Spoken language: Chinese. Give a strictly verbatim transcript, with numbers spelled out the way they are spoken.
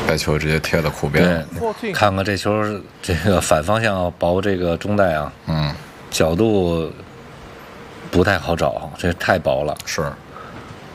该球直接贴到裤边。 对，看看这球这个反方向薄这个中带啊， 嗯， 角度不太好找，这太薄了。 是。